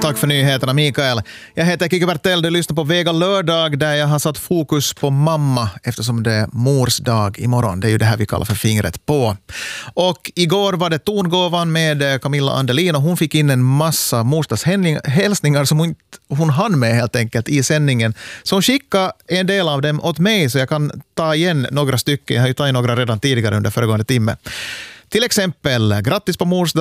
Tack för nyheterna, Mikael. Jag heter Kiki Bertell, du lyssnar på Vega lördag där jag har satt fokus på mamma eftersom det är mors dag imorgon. Det är ju det här vi kallar för fingret på. Och igår var det tongåvan med Camilla Andelin och hon fick in en massa morsdagshälsningar som hon hann med helt enkelt i sändningen. Så hon skickade en del av dem åt mig så jag kan ta igen några stycken. Jag har ju tagit några redan tidigare under föregående timme. Till exempel, grattis på mors dag